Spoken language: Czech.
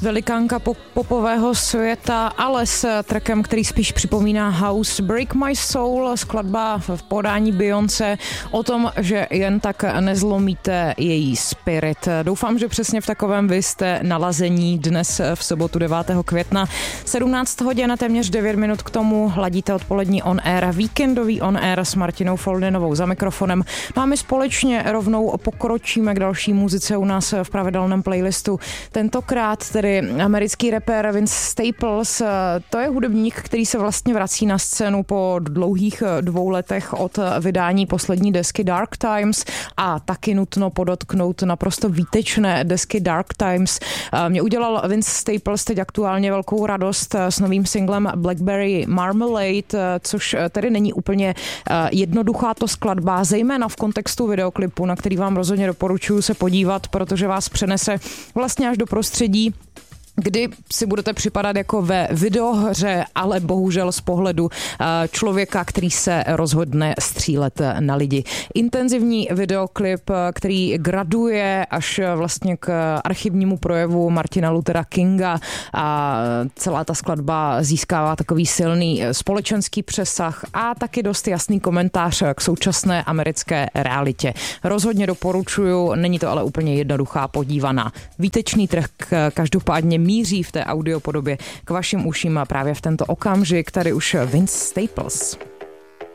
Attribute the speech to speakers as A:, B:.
A: Velikánka popového světa, ale s trackem, který spíš připomíná house. Break My Soul, skladba v podání Beyoncé o tom, že jen tak nezlomíte její spirit. Doufám, že přesně v takovém vy jste nalazení dnes v sobotu 9. května. 17 hodin, téměř 9 minut k tomu hladíte odpolední on air, víkendový on air s Martinou Foldinovou za mikrofonem. No a my společně rovnou pokročíme k další muzice u nás v pravidelném playlistu. Tentokrát tedy americký rapper Vince Staples, to je hudebník, který se vlastně vrací na scénu po dlouhých 2 letech od vydání poslední desky Dark Times a taky nutno podotknout naprosto výtečné desky Dark Times. Mě udělal Vince Staples teď aktuálně velkou radost s novým singlem Blackberry Marmalade, což tedy není úplně jednoduchá to skladba, zejména v kontextu videoklipu, na který vám rozhodně doporučuji se podívat, protože vás přenese vlastně až do prostředí, kdy si budete připadat jako ve videohře, ale bohužel z pohledu člověka, který se rozhodne střílet na lidi. Intenzivní videoklip, který graduje až vlastně k archivnímu projevu Martina Luthera Kinga a celá ta skladba získává takový silný společenský přesah a taky dost jasný komentář k současné americké realitě. Rozhodně doporučuju, není to ale úplně jednoduchá podívaná. Výtečný track každopádně míří v té audiopodobě k vašim uším a právě v tento okamžik tady už Vince Staples.